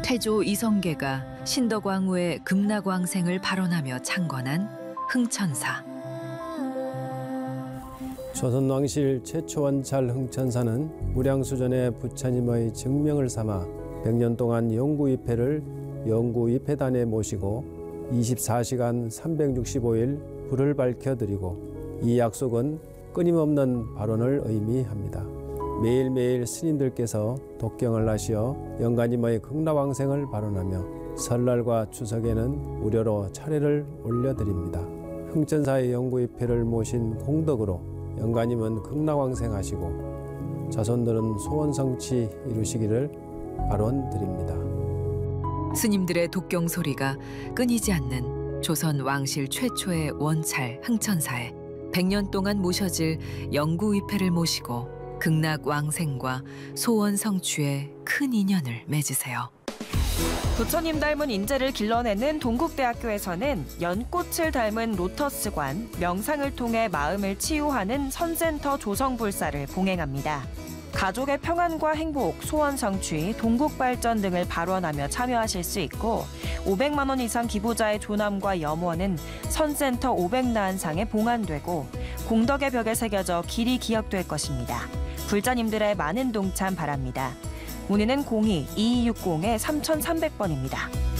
태조 이성계가 신덕왕후의 극락왕생을 발언하며 창건한 흥천사. 조선왕실 최초 원찰 흥천사는 무량수전의 부처님의 증명을 삼아 100년 동안 영구위패를 영구위패단에 모시고 24시간 365일 불을 밝혀드리고, 이 약속은 끊임없는 발언을 의미합니다. 매일매일 스님들께서 독경을 하시어 영가님의 극락왕생을 발언하며 설날과 추석에는 무료로 차례를 올려드립니다. 흥천사의 영구위패를 모신 공덕으로 영가님은 극락왕생하시고 자손들은 소원성취 이루시기를 발언드립니다. 스님들의 독경 소리가 끊이지 않는 조선 왕실 최초의 원찰 흥천사에 100년 동안 모셔질 영구위패를 모시고 극락왕생과 소원 성취에 큰 인연을 맺으세요. 부처님 닮은 인재를 길러내는 동국대학교에서는 연꽃을 닮은 로터스관, 명상을 통해 마음을 치유하는 선센터 조성불사를 봉행합니다. 가족의 평안과 행복, 소원 성취, 동국 발전 등을 발언하며 참여하실 수 있고, 500만 원 이상 기부자의 조남과 염원은 선센터 500나한상에 봉안되고 공덕의 벽에 새겨져 길이 기억될 것입니다. 불자님들의 많은 동참 바랍니다. 문의는 02-2260-3300번입니다.